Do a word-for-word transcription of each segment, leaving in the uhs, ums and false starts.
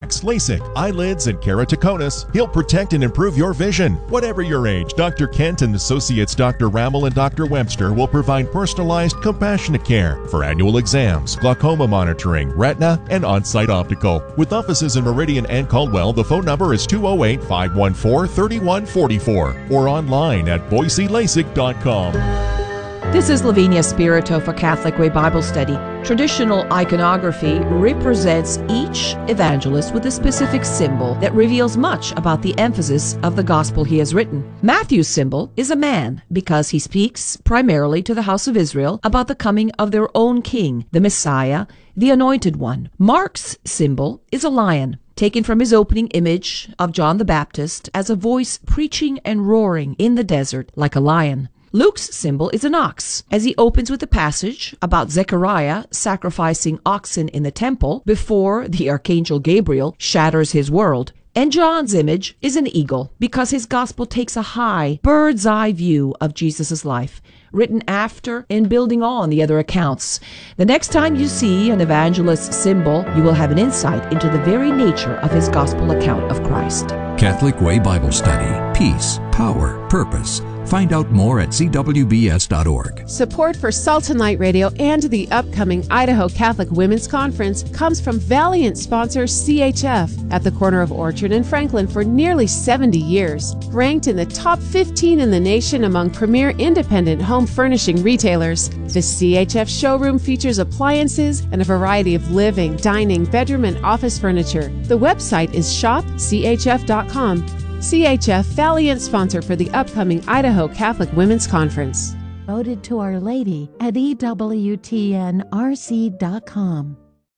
cataracts, LASIK, eyelids, and keratoconus. He'll protect and improve your vision. Whatever your age, Doctor Kent and Associates Doctor Rammel and Doctor Webster will provide personalized, compassionate care for annual exams, glaucoma monitoring, retina, and on-site optical. With offices in Meridian and Caldwell, the phone number is two oh eight, five one four, three one four four or online at boise lasik dot com. This is Lavinia Spirito for Catholic Way Bible Study. Traditional iconography represents each evangelist with a specific symbol that reveals much about the emphasis of the gospel he has written. Matthew's symbol is a man because he speaks primarily to the house of Israel about the coming of their own king, the Messiah, the Anointed One. Mark's symbol is a lion, taken from his opening image of John the Baptist as a voice preaching and roaring in the desert like a lion. Luke's symbol is an ox, as he opens with a passage about Zechariah sacrificing oxen in the temple before the archangel Gabriel shatters his world. And John's image is an eagle, because his gospel takes a high, bird's eye view of Jesus' life, written after and building on the other accounts. The next time you see an evangelist's symbol, you will have an insight into the very nature of his gospel account of Christ. Catholic Way Bible Study. Peace, power, purpose. Find out more at c w b s dot org. Support for Salt and Light Radio and the upcoming Idaho Catholic Women's Conference comes from valiant sponsor C H F at the corner of Orchard and Franklin for nearly seventy years. Ranked in the top fifteen in the nation among premier independent home furnishing retailers, the C H F showroom features appliances and a variety of living, dining, bedroom, and office furniture. The website is shop c h f dot com. C H F, valiant sponsor for the upcoming Idaho Catholic Women's Conference. Voted to Our Lady at e w t n r c dot com.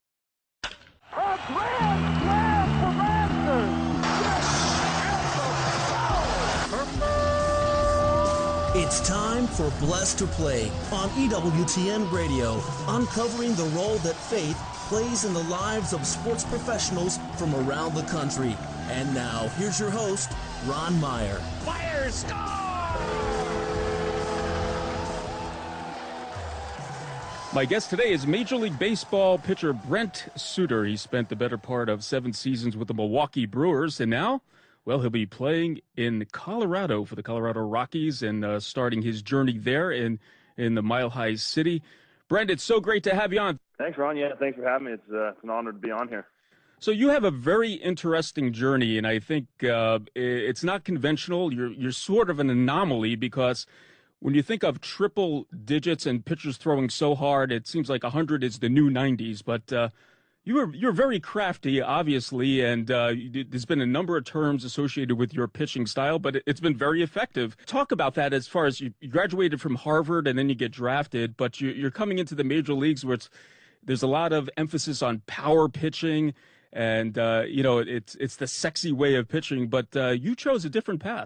It's time for Blessed to Play on E W T N Radio, uncovering the role that faith plays in the lives of sports professionals from around the country. And now, here's your host, Ron Meyer. Fire, score! My guest today is Major League Baseball pitcher Brent Suter. He spent the better part of seven seasons with the Milwaukee Brewers, and now, well, he'll be playing in Colorado for the Colorado Rockies and uh, starting his journey there in, in the Mile High City. Brent, it's so great to have you on. Thanks, Ron. Yeah, thanks for having me. It's, uh, it's an honor to be on here. So you have a very interesting journey, and I think uh, it's not conventional. You're you're sort of an anomaly because when you think of triple digits and pitchers throwing so hard, it seems like one hundred is the new nineties. But uh, you were you're very crafty, obviously, and uh, there's been a number of terms associated with your pitching style, but it's been very effective. Talk about that as far as you graduated from Harvard and then you get drafted, but you're coming into the major leagues where it's, there's a lot of emphasis on power pitching. And, uh, you know, it's it's the sexy way of pitching, but uh, you chose a different path.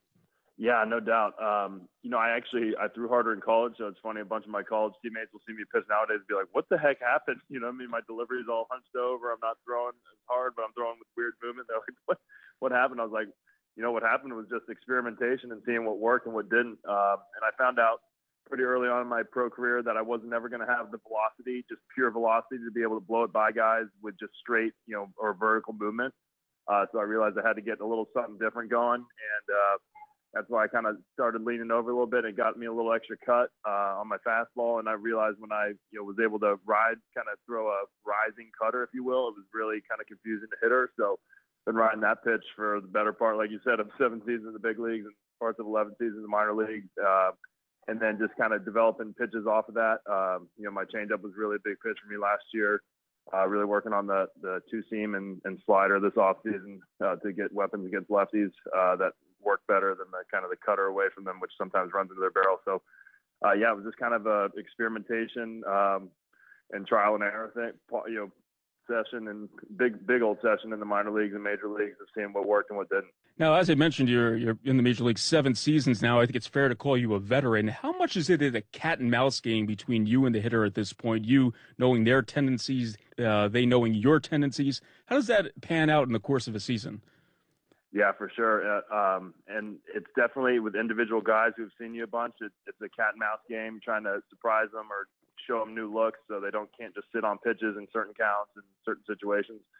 Yeah, no doubt. Um, you know, I actually, I threw harder in college, so it's funny, a bunch of my college teammates will see me pitch nowadays and be like, what the heck happened? You know, I mean, my delivery is all hunched over. I'm not throwing as hard, but I'm throwing with weird movement. They're like, what, what happened? I was like, you know, what happened was just experimentation and seeing what worked and what didn't. Uh, and I found out pretty early on in my pro career that I wasn't ever going to have the velocity, just pure velocity, to be able to blow it by guys with just straight, you know, or vertical movement. Uh, so I realized I had to get a little something different going. And uh, that's why I kind of started leaning over a little bit. It got me a little extra cut uh, on my fastball. And I realized when I, you know, was able to ride, kind of throw a rising cutter, if you will, it was really kind of confusing to hitter. So been riding that pitch for the better part, like you said, of seven seasons in the big leagues and parts of eleven seasons in the minor leagues. Uh, And then just kind of developing pitches off of that. Um, you know, my changeup was really a big pitch for me last year. Uh, really working on the the two seam and, and slider this offseason uh, to get weapons against lefties uh, that work better than the kind of the cutter away from them, which sometimes runs into their barrel. So, uh, yeah, it was just kind of a experimentation um, and trial and error thing, you know, session and big big old session in the minor leagues and major leagues of seeing what worked and what didn't. Now, as I mentioned, you're you're in the major leagues seven seasons now. I think it's fair to call you a veteran. How much is it a cat and mouse game between you and the hitter at this point? You knowing their tendencies, uh, they knowing your tendencies. How does that pan out in the course of a season? Yeah, for sure. Uh, um, and it's definitely with individual guys who've seen you a bunch. It, it's a cat and mouse game, trying to surprise them or show them new looks so they don't can't just sit on pitches in certain counts and certain situations.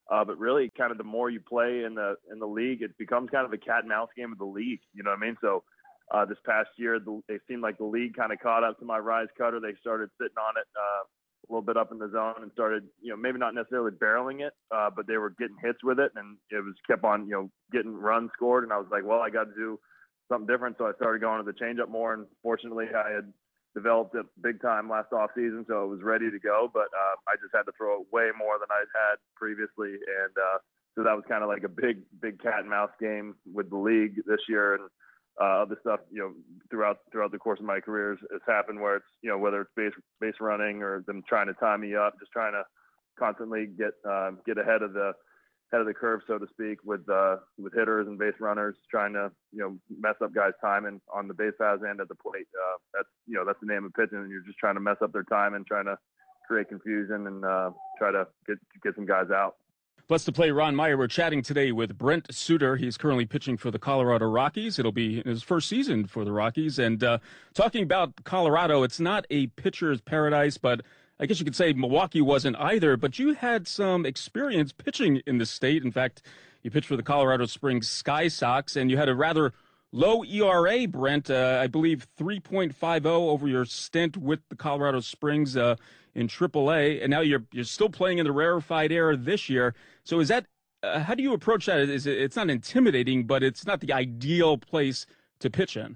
Uh, but really, kind of the more you play in the in the league, it becomes kind of a cat and mouse game of the league. You know what I mean? So uh, this past year, the, it seemed like the league kind of caught up to my rise cutter. They started sitting on it uh, a little bit up in the zone and started, you know, maybe not necessarily barreling it, uh, but they were getting hits with it, and it was kept on, you know, getting runs scored. And I was like, well, I got to do something different. So I started going to the changeup more, and fortunately, I had developed it big time last off season, so it was ready to go. But uh, I just had to throw it way more than I'd had previously, and uh, so that was kind of like a big, big cat and mouse game with the league this year. And uh, other stuff, you know, throughout throughout the course of my career has happened where it's, you know, whether it's base base running or them trying to tie me up, just trying to constantly get uh, get ahead of the head of the curve, so to speak, with uh, with hitters and base runners, trying to, you know, mess up guys' timing on the base paths and at the plate. Uh, that's, you know, that's the name of pitching, and you're just trying to mess up their time and trying to create confusion and uh, try to get get some guys out. Blessed to play Ron Meyer. We're chatting today with Brent Suter. He's currently pitching for the Colorado Rockies. It'll be his first season for the Rockies. And uh, talking about Colorado, it's not a pitcher's paradise, but I guess you could say Milwaukee wasn't either, but you had some experience pitching in the state. In fact, you pitched for the Colorado Springs Sky Sox, and you had a rather low E R A, Brent, uh, I believe three point five oh over your stint with the Colorado Springs uh, in triple A, and now you're you're still playing in the rarefied air this year. So is that, uh, how do you approach that? Is it, it's not intimidating, but it's not the ideal place to pitch in.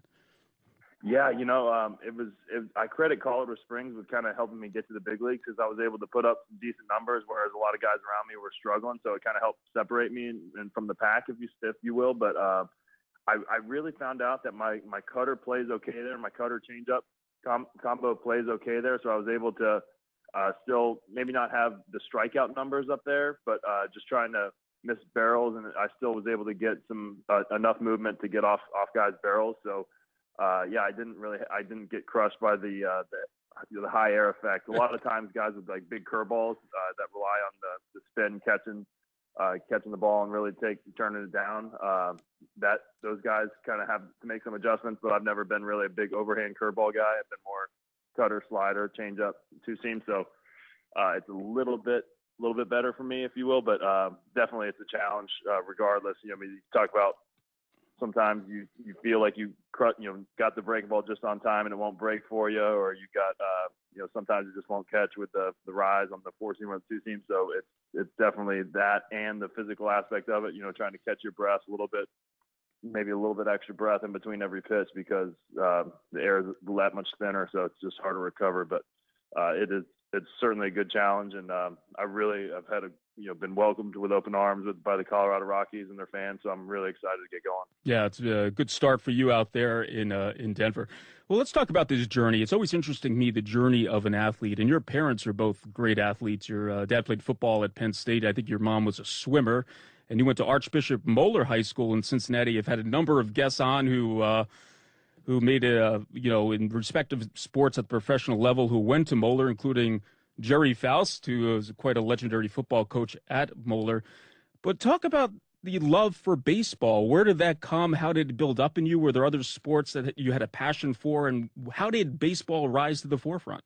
Yeah, you know, um, it was. It, I credit Colorado Springs with kind of helping me get to the big leagues, because I was able to put up some decent numbers, whereas a lot of guys around me were struggling. So it kind of helped separate me and, and from the pack, if you if you will. But uh, I, I really found out that my my cutter plays okay there. My cutter changeup com- combo plays okay there. So I was able to uh, still maybe not have the strikeout numbers up there, but uh, just trying to miss barrels, and I still was able to get some uh, enough movement to get off off guys' barrels. So. Uh, yeah, I didn't really, I didn't get crushed by the, uh, the, you know, the high air effect. A lot of times guys with like big curveballs, uh, that rely on the, the spin catching, uh, catching the ball and really take, turning it down. Uh, that those guys kind of have to make some adjustments, but I've never been really a big overhand curveball guy. I've been more cutter, slider, change up, two seam. So, uh, it's a little bit, a little bit better for me, if you will, but, uh, definitely it's a challenge, uh, regardless. You know, I mean, you talk about, sometimes you, you feel like you you know got the breaking ball just on time and it won't break for you, or you got uh, you know sometimes it just won't catch with the the rise on the four seam or the two seam. So it's it's definitely that and the physical aspect of it. You know, trying to catch your breath a little bit, maybe a little bit extra breath in between every pitch, because uh, the air is that much thinner, so it's just hard to recover. But uh, it is it's certainly a good challenge, and um, I really have had a you know, been welcomed with open arms with, by the Colorado Rockies and their fans. So I'm really excited to get going. Yeah, it's a good start for you out there in uh, in Denver. Well, let's talk about this journey. It's always interesting to me, the journey of an athlete. And your parents are both great athletes. Your uh, dad played football at Penn State. I think your mom was a swimmer. And you went to Archbishop Moeller High School in Cincinnati. You've had a number of guests on who uh, who made, a, you know, in respective sports at the professional level, who went to Moeller, including Jerry Faust, who was quite a legendary football coach at Moeller. But talk about the love for baseball. Where did that come? How did it build up in you? Were there other sports that you had a passion for? And how did baseball rise to the forefront?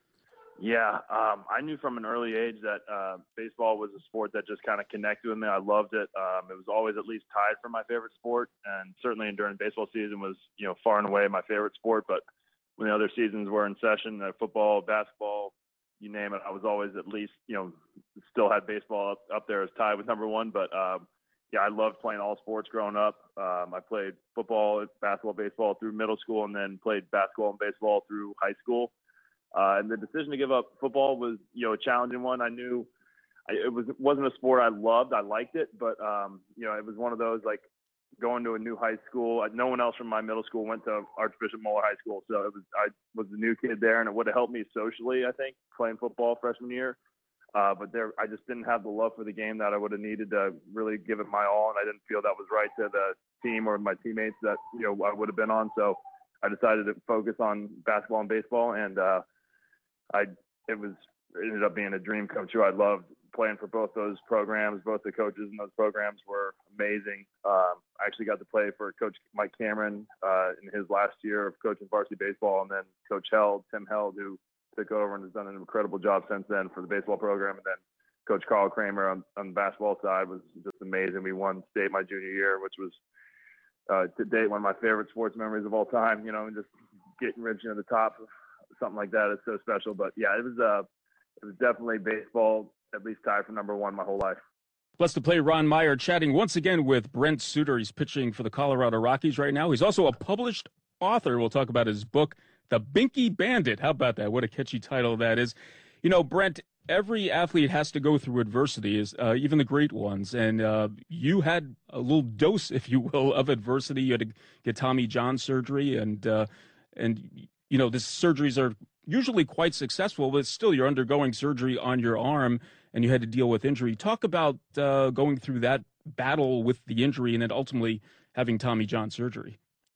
Yeah, um, I knew from an early age that uh, baseball was a sport that just kind of connected with me. I loved it. Um, it was always at least tied for my favorite sport. And certainly during baseball season was, you know, far and away my favorite sport. But when the other seasons were in session, uh, football, basketball, you name it, I was always at least, you know, still had baseball up, up there as tied with number one. But, um, yeah, I loved playing all sports growing up. Um, I played football, basketball, baseball through middle school, and then played basketball and baseball through high school. Uh, and the decision to give up football was, you know, a challenging one. I knew I, it was, wasn't a sport I loved. I liked it, but, um, you know, it was one of those, like, going to a new high school. No one else from my middle school went to Archbishop Moeller High School, so it was I was the new kid there, and it would have helped me socially, I think, playing football freshman year. Uh, but there, I just didn't have the love for the game that I would have needed to really give it my all, and I didn't feel that was right to the team or my teammates that you know I would have been on. So I decided to focus on basketball and baseball, and uh, I it was it ended up being a dream come true. I loved playing for both those programs. Both the coaches in those programs were amazing. Um, I actually got to play for Coach Mike Cameron uh, in his last year of coaching varsity baseball, and then Coach Held, Tim Held, who took over and has done an incredible job since then for the baseball program. And then Coach Carl Kramer on, on the basketball side was just amazing. We won state my junior year, which was uh, to date one of my favorite sports memories of all time. You know, and just getting Richmond to the top, something like that is so special. But yeah, it was uh, it was definitely baseball, at least tied for number one my whole life. Blessed to play Ron Meyer chatting once again with Brent Suter. He's pitching for the Colorado Rockies right now. He's also a published author. We'll talk about his book, The Binky Bandit. How about that? What a catchy title that is. You know, Brent, every athlete has to go through adversity, uh, even the great ones. And uh, you had a little dose, if you will, of adversity. You had to get Tommy John surgery. And, uh, and you know, these surgeries are usually quite successful, but still you're undergoing surgery on your arm and you had to deal with injury. Talk about uh, going through that battle with the injury and then ultimately having Tommy John surgery.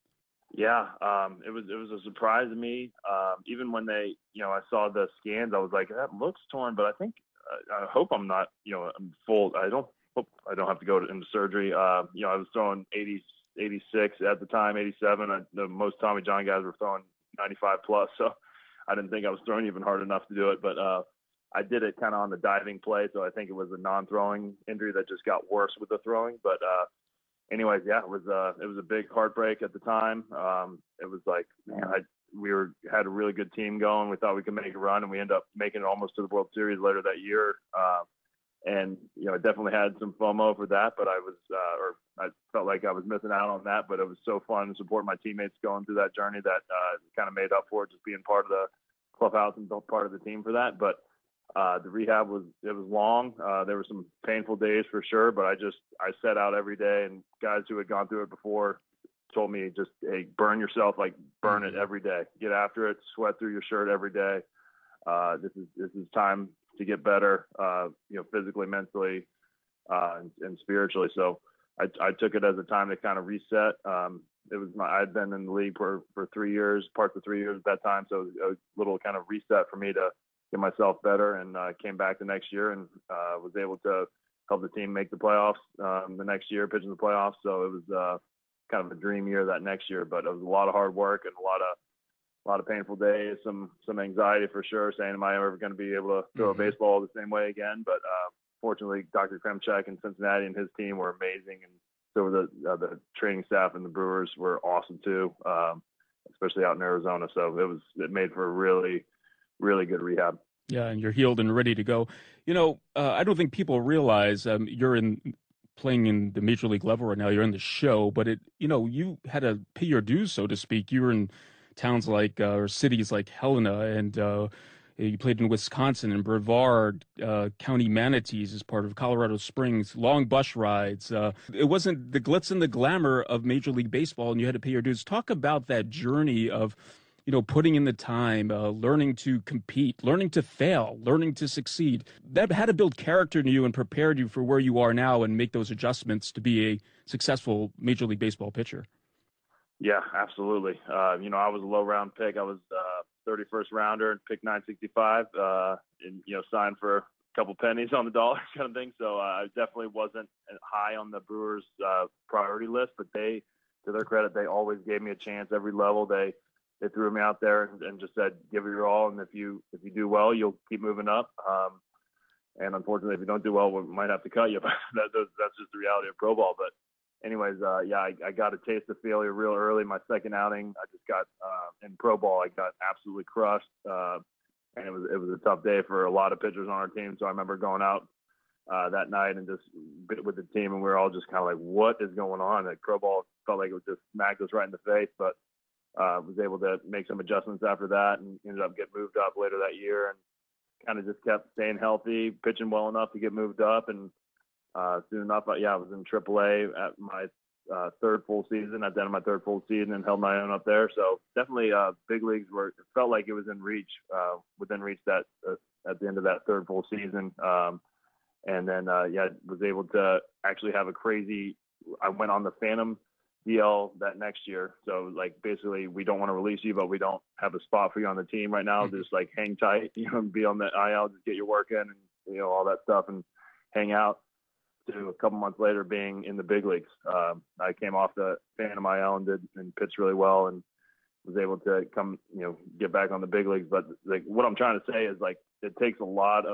Yeah, um, it was it was a surprise to me. Um, even when they, you know, I saw the scans, I was like, that looks torn, but I think uh, I hope I'm not, you know, I'm full. I don't hope I don't have to go to, into surgery. Uh, you know, I was throwing eighty, eighty-six at the time, eighty-seven. I, the most Tommy John guys were throwing ninety-five plus, so I didn't think I was throwing even hard enough to do it. But uh, I did it kind of on the diving play, so I think it was a non-throwing injury that just got worse with the throwing. But uh, anyways, yeah, it was uh, it was a big heartbreak at the time. Um, it was like, man, I, we were had a really good team going. We thought we could make a run, and we ended up making it almost to the World Series later that year. Uh, and you know, I definitely had some FOMO for that, but I was, uh, or I felt like I was missing out on that. But it was so fun to support my teammates going through that journey that uh, kind of made up for it, just being part of the clubhouse and part of the team for that. But Uh, the rehab was, it was long. Uh, there were some painful days for sure, but I just, I set out every day, and guys who had gone through it before told me just, hey, burn yourself, like burn it every day, get after it, sweat through your shirt every day. Uh, this is, this is time to get better, uh, you know, physically, mentally, uh, and, and spiritually. So I, I took it as a time to kind of reset. Um, it was my, I'd been in the league for, for three years, parts of three years at that time. So it was a little kind of reset for me to get myself better, and uh, came back the next year and uh, was able to help the team make the playoffs um, the next year, pitching the playoffs. So it was uh, kind of a dream year that next year, but it was a lot of hard work and a lot of a lot of painful days, some some anxiety for sure, saying, am I ever going to be able to throw mm-hmm. a baseball the same way again? But uh, fortunately, Doctor Kremchek in Cincinnati and his team were amazing, and so were the uh, the training staff and the Brewers were awesome too, um, especially out in Arizona. So it was it made for a really really good rehab. Yeah, and you're healed and ready to go. You know, uh, I don't think people realize um, you're in playing in the Major League level right now. You're in the show, but it, you know, you had to pay your dues, so to speak. You were in towns like uh, or cities like Helena, and uh, you played in Wisconsin and Brevard uh, County Manatees as part of Colorado Springs. Long bus rides. Uh, it wasn't the glitz and the glamour of Major League Baseball, and you had to pay your dues. Talk about that journey of, you know, putting in the time, uh, learning to compete, learning to fail, learning to succeed. That had to build character in you and prepared you for where you are now and make those adjustments to be a successful Major League Baseball pitcher. Yeah, absolutely. Uh, you know, I was a low round pick. I was uh, thirty-first rounder and pick nine sixty-five, uh, and, you know, signed for a couple pennies on the dollar kind of thing. So uh, I definitely wasn't high on the Brewers' uh, priority list, but they, to their credit, they always gave me a chance every level. They, They threw me out there and, and just said, give it your all. And if you, if you do well, you'll keep moving up. Um, and unfortunately, if you don't do well, we might have to cut you, but that, that's just the reality of pro ball. But anyways, uh, yeah, I, I got a taste of failure real early. My second outing, I just got, uh, in pro ball, I got absolutely crushed. Uh, and it was, it was a tough day for a lot of pitchers on our team. So I remember going out, uh, that night and just bit with the team, and we were all just kind of like, what is going on? Like pro ball felt like it was just smacked us right in the face, but Uh, was able to make some adjustments after that and ended up getting moved up later that year, and kind of just kept staying healthy, pitching well enough to get moved up. And uh, soon enough, yeah, I was in triple A at my uh, third full season, at the end of my third full season, and held my own up there. So definitely uh, big leagues were, it felt like it was in reach, uh, within reach that uh, at the end of that third full season. Um, and then, uh, yeah, was able to actually have a crazy, I went on the Phantom D L that next year. So like basically we don't want to release you, but we don't have a spot for you on the team right now. Mm-hmm. Just like hang tight, you know, be on the I L, just get your work in and, you know, all that stuff and hang out, to a couple months later being in the big leagues. Um, I came off the Phantom I L and did and pitched really well and was able to come, you know, get back on the big leagues. But like what I'm trying to say is like, it takes a lot of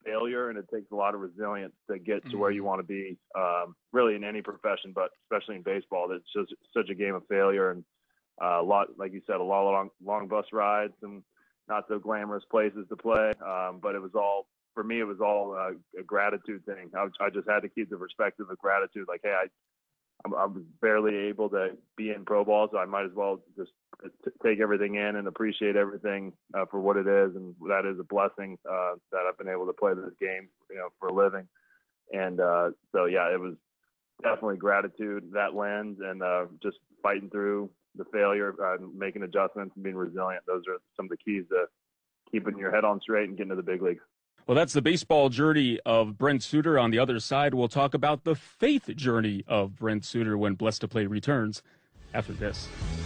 failure, and it takes a lot of resilience to get to where you want to be, um, really in any profession, but especially in baseball. It's just such a game of failure, and uh, a lot, like you said, a lot of long, long bus rides and not so glamorous places to play. Um, but it was all, for me, it was all uh, a gratitude thing. I, I just had to keep the perspective of gratitude. Like, hey, I, I'm, I'm barely able to be in pro ball, so I might as well just t- take everything in and appreciate everything uh, for what it is, and that is a blessing uh, that I've been able to play this game, you know, for a living. And uh, so, yeah, it was definitely gratitude, that lens, and uh, just fighting through the failure, uh, making adjustments, and being resilient. Those are some of the keys to keeping your head on straight and getting to the big leagues. Well, that's the baseball journey of Brent Suter. On the other side, we'll talk about the faith journey of Brent Suter when Blessed to Play returns after this.